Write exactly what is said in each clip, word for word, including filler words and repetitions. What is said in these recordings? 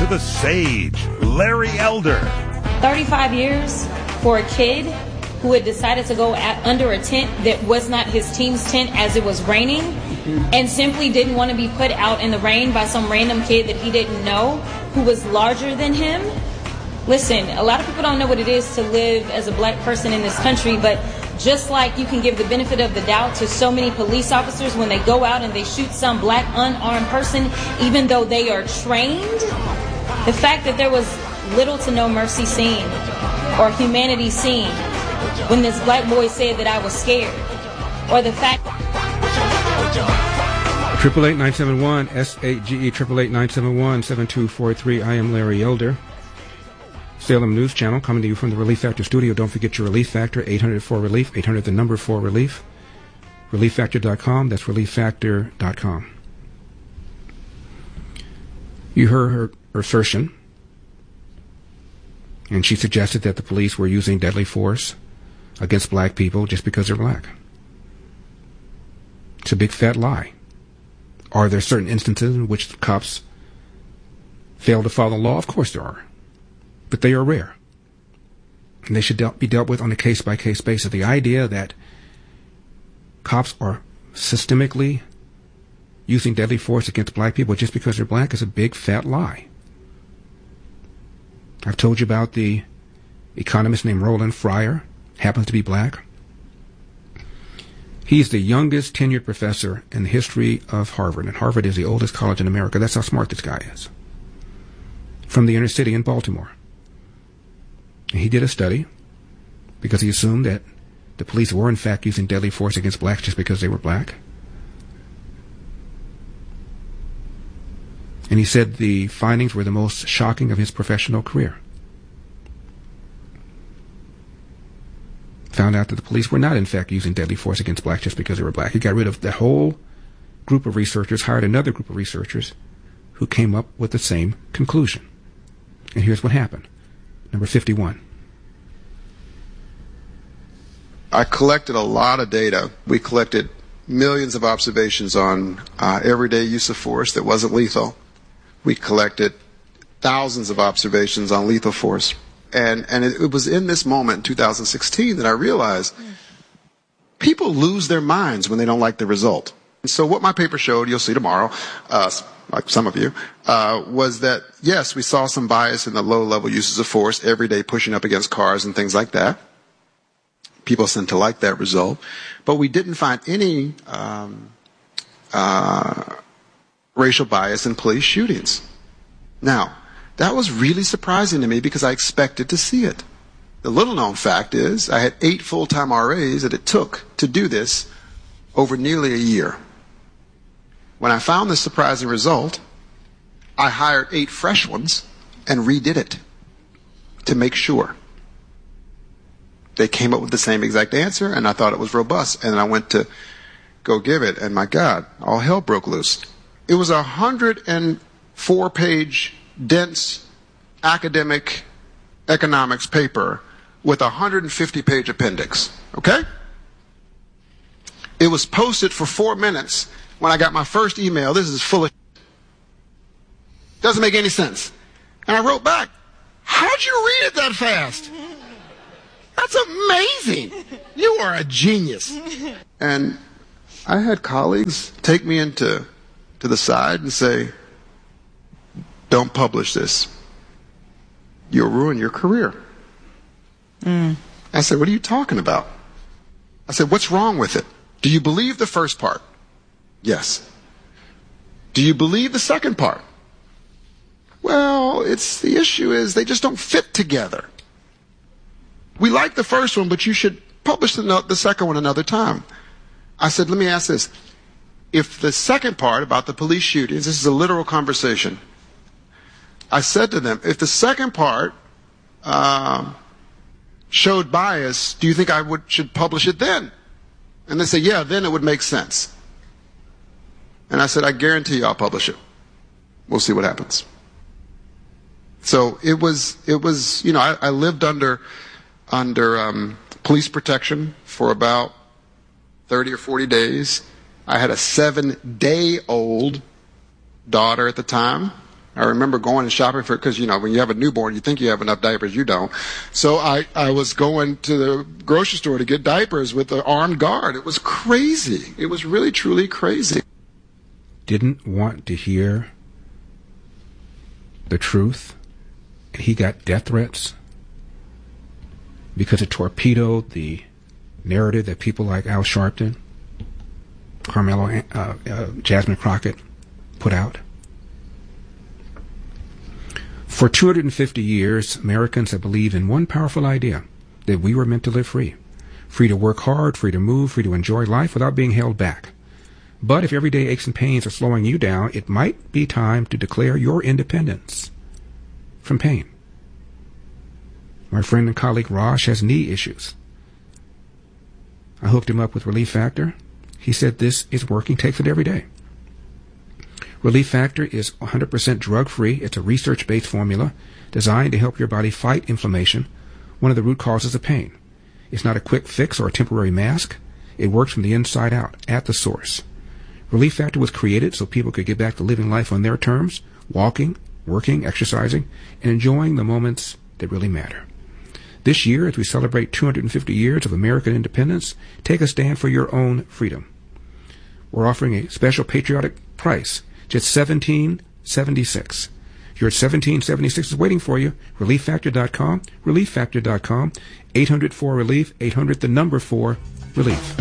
to the sage, Larry Elder. thirty-five years for a kid who had decided to go at, under a tent that was not his team's tent as it was raining, and simply didn't want to be put out in the rain by some random kid that he didn't know who was larger than him. Listen, a lot of people don't know what it is to live as a black person in this country, but just like you can give the benefit of the doubt to so many police officers when they go out and they shoot some black unarmed person, even though they are trained, the fact that there was little to no mercy seen or humanity seen when this black boy said that I was scared, or the fact... Triple eight nine seven one S A G E triple eight nine seven one seven two four three. I am Larry Elder. Salem News Channel coming to you from the Relief Factor studio. Don't forget your Relief Factor, eight hundred four relief, eight hundred the number four relief. relief factor dot com. That's relief factor dot com. You heard her assertion, and she suggested that the police were using deadly force against black people just because they're black. It's a big fat lie. Are there certain instances in which the cops fail to follow the law? Of course there are. But they are rare. And they should de- be dealt with on a case-by-case basis. The idea that cops are systemically using deadly force against black people just because they're black is a big fat lie. I've told you about the economist named Roland Fryer, happens to be black. He's the youngest tenured professor in the history of Harvard, and Harvard is the oldest college in America. That's how smart this guy is. From the inner city in Baltimore. And he did a study because he assumed that the police were in fact using deadly force against blacks just because they were black. And he said the findings were the most shocking of his professional career. Found out that the police were not in fact using deadly force against blacks just because they were black. He got rid of the whole group of researchers, hired another group of researchers who came up with the same conclusion. And here's what happened. Number fifty-one. I collected a lot of data. We collected millions of observations on uh, everyday use of force that wasn't lethal. We collected thousands of observations on lethal force. And, and it, it was in this moment in two thousand sixteen that I realized people lose their minds when they don't like the result. And so what my paper showed, you'll see tomorrow, uh, like some of you, uh, was that, yes, we saw some bias in the low-level uses of force, every day pushing up against cars and things like that. People seem to like that result. But we didn't find any um, uh, racial bias in police shootings. Now, that was really surprising to me because I expected to see it. The little-known fact is I had eight full-time R As that it took to do this over nearly a year. When I found this surprising result, I hired eight fresh ones and redid it to make sure. They came up with the same exact answer, and I thought it was robust. And I went to go give it, and my God, all hell broke loose. It was a one hundred four page dense academic economics paper with a one hundred fifty page appendix. Okay? It was posted for four minutes when I got my first email. This is full of shit. Doesn't make any sense. And I wrote back, how'd you read it that fast? That's amazing. You are a genius. And I had colleagues take me into to the side and say, don't publish this. You'll ruin your career. Mm. I said, what are you talking about? I said, what's wrong with it? Do you believe the first part? Yes. Do you believe the second part? Well, it's the issue is they just don't fit together. We like the first one, but you should publish the, no- the second one another time. I said, let me ask this. If the second part about the police shootings, this is a literal conversation. I said to them, if the second part uh, showed bias, do you think I would should publish it then? And they say, yeah, then it would make sense. And I said, I guarantee you I'll publish it. We'll see what happens. So it was, it was, you know, I, I lived under, under um, police protection for about thirty or forty days. I had a seven-day-old daughter at the time. I remember going and shopping for, because, you know, when you have a newborn, you think you have enough diapers, you don't. So I, I was going to the grocery store to get diapers with an armed guard. It was crazy. It was really, truly crazy. Didn't want to hear the truth. He got death threats because it torpedoed the narrative that people like Al Sharpton, Carmelo, uh, uh, Jasmine Crockett put out. For two hundred fifty years, Americans have believed in one powerful idea, that we were meant to live free. Free to work hard, free to move, free to enjoy life without being held back. But if everyday aches and pains are slowing you down, it might be time to declare your independence from pain. My friend and colleague Raj has knee issues. I hooked him up with Relief Factor. He said this is working, takes it every day. Relief Factor is one hundred percent drug-free. It's a research-based formula designed to help your body fight inflammation, one of the root causes of pain. It's not a quick fix or a temporary mask. It works from the inside out, at the source. Relief Factor was created so people could get back to living life on their terms, walking, working, exercising, and enjoying the moments that really matter. This year, as we celebrate two hundred fifty years of American independence, take a stand for your own freedom. We're offering a special patriotic price, just seventeen seventy-six. Your seventeen seventy-six is waiting for you. relief factor dot com, relief factor dot com, eight hundred four relief, eight hundred the number four relief.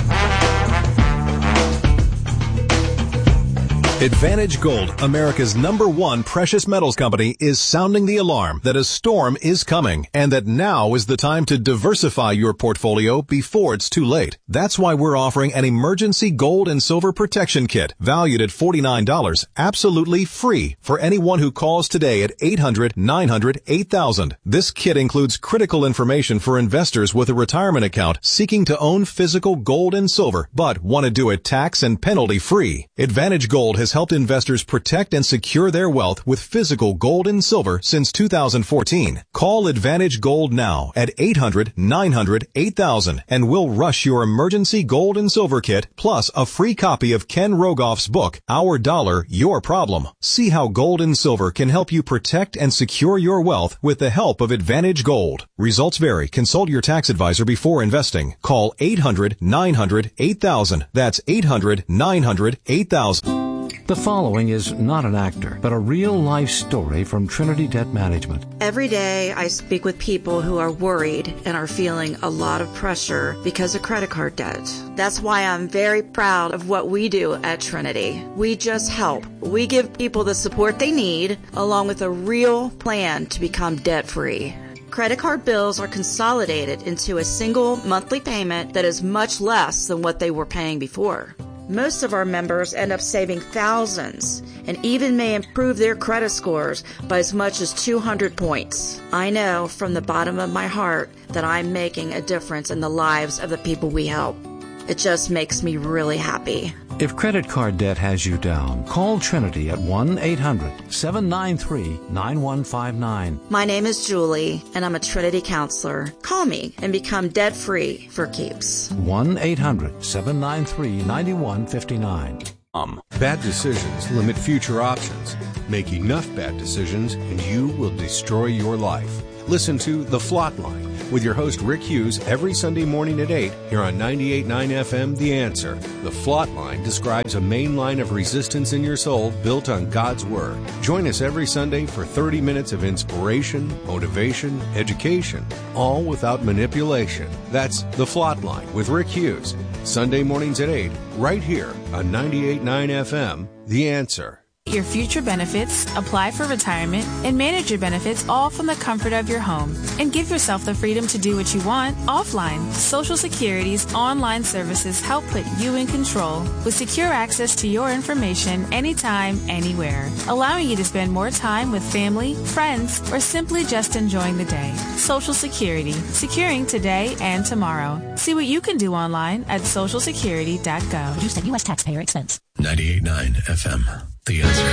Advantage Gold, America's number one precious metals company, is sounding the alarm that a storm is coming and that now is the time to diversify your portfolio before it's too late. That's why we're offering an emergency gold and silver protection kit valued at forty-nine dollars, absolutely free for anyone who calls today at eight hundred nine hundred eight thousand. This kit includes critical information for investors with a retirement account seeking to own physical gold and silver but want to do it tax and penalty free. Advantage Gold has helped investors protect and secure their wealth with physical gold and silver since two thousand fourteen. Call Advantage Gold now at eight hundred nine hundred eight thousand and we'll rush your emergency gold and silver kit plus a free copy of Ken Rogoff's book, Our Dollar, Your Problem. See how gold and silver can help you protect and secure your wealth with the help of Advantage Gold. Results vary. Consult your tax advisor before investing. Call eight hundred nine hundred eight thousand. That's eight hundred nine hundred eight thousand. The following is not an actor, but a real-life story from Trinity Debt Management. Every day I speak with people who are worried and are feeling a lot of pressure because of credit card debt. That's why I'm very proud of what we do at Trinity. We just help. We give people the support they need, along with a real plan to become debt-free. Credit card bills are consolidated into a single monthly payment that is much less than what they were paying before. Most of our members end up saving thousands and even may improve their credit scores by as much as two hundred points. I know from the bottom of my heart that I'm making a difference in the lives of the people we help. It just makes me really happy. If credit card debt has you down, call Trinity at one eight hundred seven nine three nine one five nine. My name is Julie, and I'm a Trinity counselor. Call me and become debt-free for keeps. one eight hundred seven nine three nine one five nine. Um, bad decisions limit future options. Make enough bad decisions and you will destroy your life. Listen to The Flot Line with your host Rick Hughes every Sunday morning at eight here on ninety-eight point nine F M The Answer. The Flot Line describes a main line of resistance in your soul built on God's Word. Join us every Sunday for thirty minutes of inspiration, motivation, education, all without manipulation. That's The Flot Line with Rick Hughes, Sunday mornings at eight, right here on ninety-eight point nine F M The Answer. Your future benefits, apply for retirement, and manage your benefits all from the comfort of your home. And give yourself the freedom to do what you want offline. Social Security's online services help put you in control with secure access to your information anytime, anywhere, allowing you to spend more time with family, friends, or simply just enjoying the day. Social Security, securing today and tomorrow. See what you can do online at social security dot gov. Produced at U S taxpayer expense. ninety-eight point nine F M. The Answer.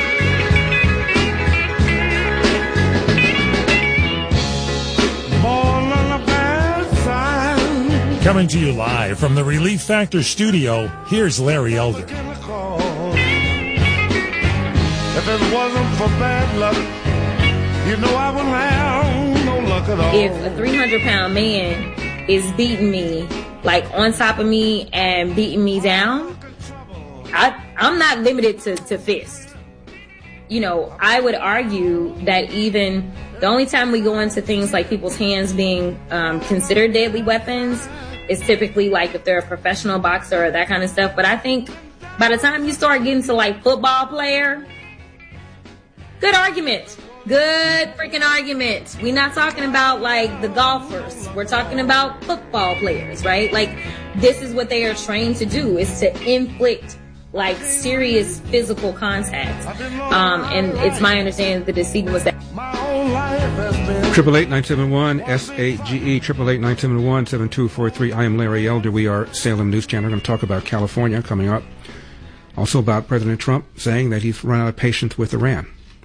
Coming to you live from the Relief Factor studio, here's Larry Elder. If it wasn't for bad luck, you know I wouldn't have no luck at all. If a three hundred pound man is beating me, like on top of me and beating me down, I, I'm not limited to, to fist. You know, I would argue that even the only time we go into things like people's hands being um, considered deadly weapons is typically like if they're a professional boxer or that kind of stuff. But I think by the time you start getting to like football player, good argument. Good freaking argument. We're not talking about like the golfers. We're talking about football players, right? Like this is what they are trained to do, is to inflict like serious physical contact. Um, and it's my understanding that the decedent was that. Triple eight nine seven one S A G E triple eight nine seven one seven two four three. I am Larry Elder. We are Salem News Channel. We're going to talk about California coming up. Also about President Trump saying that he's run out of patience with Iran.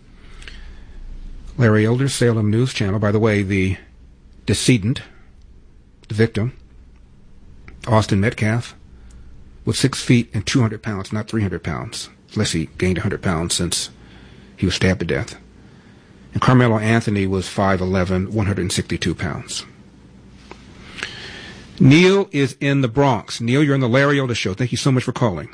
Larry Elder, Salem News Channel. By the way, the decedent, the victim, Austin Metcalf, was six feet and two hundred pounds, not three hundred pounds, unless he gained one hundred pounds since he was stabbed to death. And Carmelo Anthony was five eleven, one hundred sixty-two pounds. Neil is in the Bronx. Neil, you're on the Larry Elder Show. Thank you so much for calling.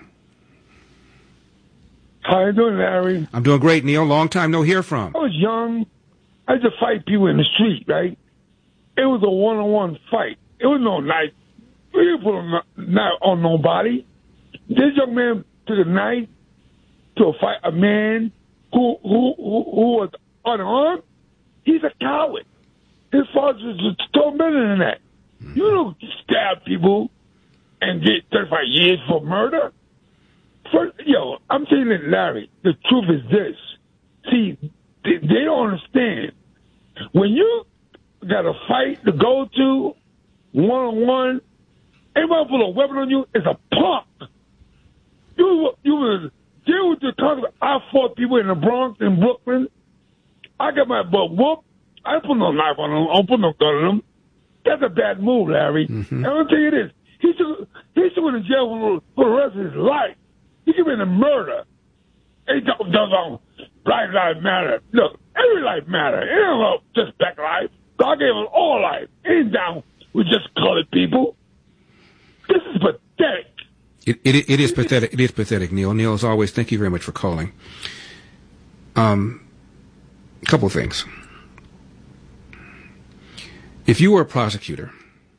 How you doing, Larry? I'm doing great, Neil. Long time no hear from. I was young. I used to fight people in the street, right? It was a one-on-one fight. It was no knife. We didn't put a knife on nobody. This young man took a knife to fight a man who who who, who was unarmed. He's a coward. His father was told better than that. You don't stab people and get thirty-five years for murder. First, yo, I'm saying it, Larry. The truth is this. See, they, they don't understand. When you got a fight to go to, one-on-one, anybody put a weapon on you is a punk. You, you was, deal with the talk about, I fought people in the Bronx, in Brooklyn. I got my butt whooped. I didn't put no knife on them. I don't put no gun on them. That's a bad move, Larry. Mm-hmm. And I'm going to tell you this. He should, he should go to jail for, for the rest of his life. He could be in a murder. He don't, don't, Black lives matter. Look, every life matter. It ain't about just black life. God gave us all life. It ain't down with just colored people. This is pathetic. It, it, it is pathetic. It is pathetic, Neil. Neil, as always, thank you very much for calling. Um, a couple of things. If you were a prosecutor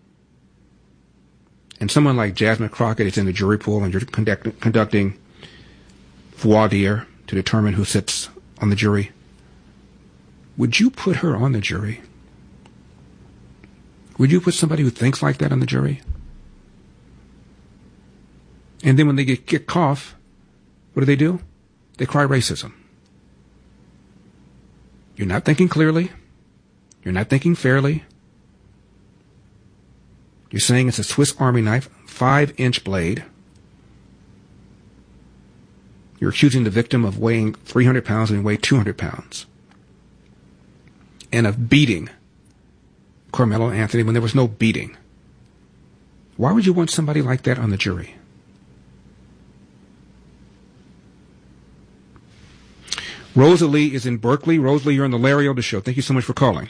and someone like Jasmine Crockett is in the jury pool and you're conduct, conducting voir dire to determine who sits on the jury, would you put her on the jury? Would you put somebody who thinks like that on the jury? And then when they get kicked off, what do they do? They cry racism. You're not thinking clearly. You're not thinking fairly. You're saying it's a Swiss Army knife, five-inch blade. You're accusing the victim of weighing three hundred pounds and he weighed two hundred pounds. And of beating Carmelo Anthony when there was no beating. Why would you want somebody like that on the jury? Rosalie is in Berkeley. Rosalie, you're on the Larry Elder Show. Thank you so much for calling.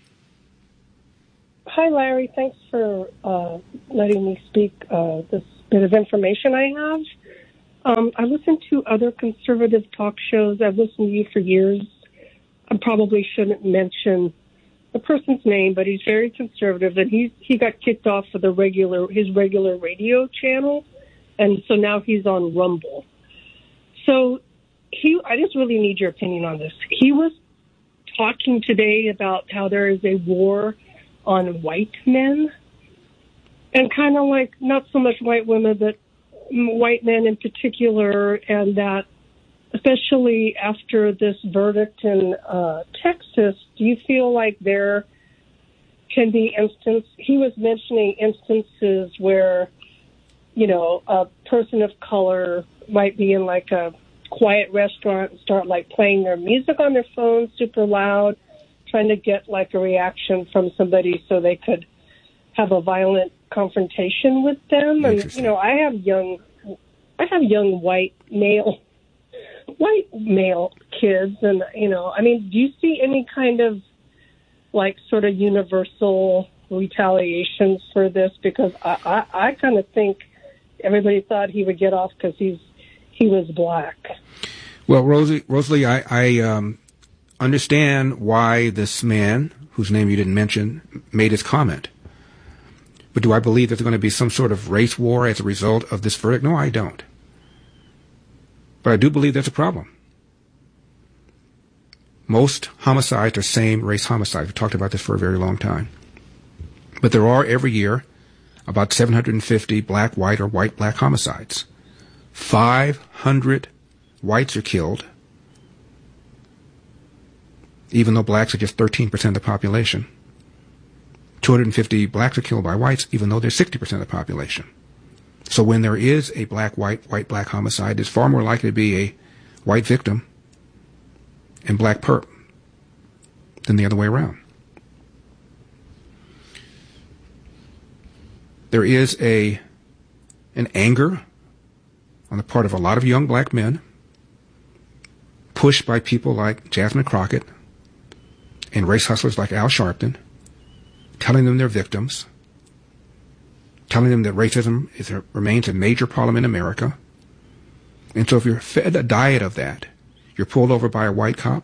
Hi, Larry. Thanks for uh, letting me speak uh, this bit of information I have. Um, I listen to other conservative talk shows. I've listened to you for years. I probably shouldn't mention the person's name, but he's very conservative, and he's he got kicked off of the regular his regular radio channel, and so now he's on Rumble. So he, I just really need your opinion on this. He was talking today about how there is a war on white men, and kind of like not so much white women, but white men in particular, and that especially after this verdict in uh, Texas, do you feel like there can be instances, he was mentioning instances where, you know, a person of color might be in like a quiet restaurant and start like playing their music on their phone super loud, trying to get like a reaction from somebody so they could have a violent confrontation with them. And, you know, I have young, I have young white male white male kids. And, you know, I mean, do you see any kind of, like, sort of universal retaliations for this? Because I, I, I kind of think everybody thought he would get off because he's he was black. Well, Rosie, Rosalie, I, I um, understand why this man, whose name you didn't mention, made his comment. But do I believe there's going to be some sort of race war as a result of this verdict? No, I don't. But I do believe there's a problem. Most homicides are same-race homicides. We've talked about this for a very long time. But there are, every year, about seven hundred fifty black-white or white-black homicides. five hundred whites are killed, even though blacks are just thirteen percent of the population. two hundred fifty blacks are killed by whites, even though they're sixty percent of the population. So when there is a black-white, white-black homicide, it's far more likely to be a white victim and black perp than the other way around. There is a an anger on the part of a lot of young black men, pushed by people like Jasmine Crockett and race hustlers like Al Sharpton, telling them they're victims, telling them that racism is a, remains a major problem in America. And so if you're fed a diet of that, you're pulled over by a white cop,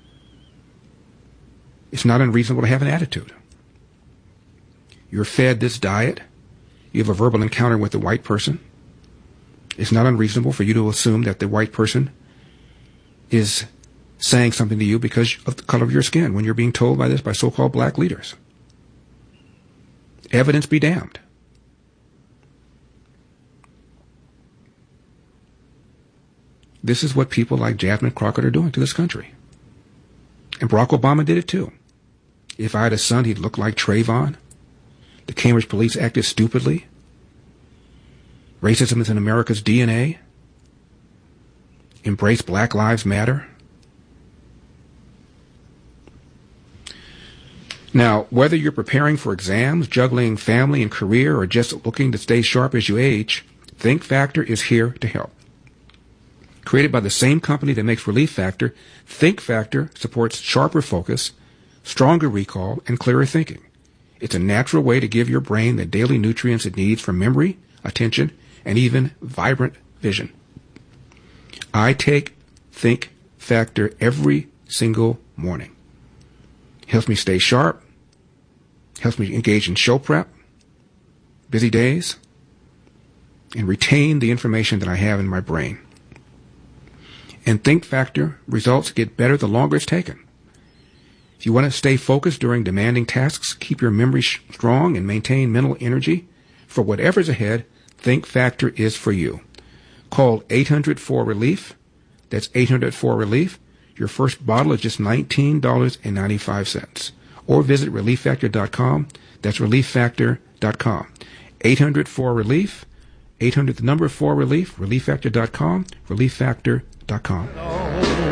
it's not unreasonable to have an attitude. You're fed this diet, you have a verbal encounter with a white person, it's not unreasonable for you to assume that the white person is saying something to you because of the color of your skin when you're being told by this by so-called black leaders. Evidence be damned. This is what people like Jasmine Crockett are doing to this country. And Barack Obama did it too. If I had a son, he'd look like Trayvon. The Cambridge police acted stupidly. Racism is in America's D N A. Embrace Black Lives Matter. Now, whether you're preparing for exams, juggling family and career, or just looking to stay sharp as you age, Think Factor is here to help. Created by the same company that makes Relief Factor, Think Factor supports sharper focus, stronger recall, and clearer thinking. It's a natural way to give your brain the daily nutrients it needs for memory, attention, and even vibrant vision. I take Think Factor every single morning. Helps me stay sharp, helps me engage in show prep, busy days, and retain the information that I have in my brain. And Think Factor results get better the longer it's taken. If you want to stay focused during demanding tasks, keep your memory strong, and maintain mental energy for whatever's ahead, Think Factor is for you. Call eight hundred four relief. That's eight hundred four relief. Your first bottle is just nineteen dollars and ninety-five cents. Or visit relief factor dot com. That's relief factor dot com. eight hundred four relief. eight hundred, the number four relief. relief factor dot com. relief factor dot com.